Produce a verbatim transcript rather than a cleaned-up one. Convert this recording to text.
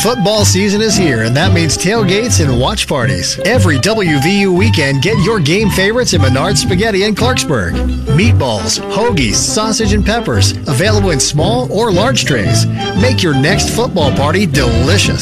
Football season is here, and that means tailgates and watch parties. Every W V U weekend, get your game favorites at Menard Spaghetti in Clarksburg. Meatballs, hoagies, sausage, and peppers, available in small or large trays. Make your next football party delicious.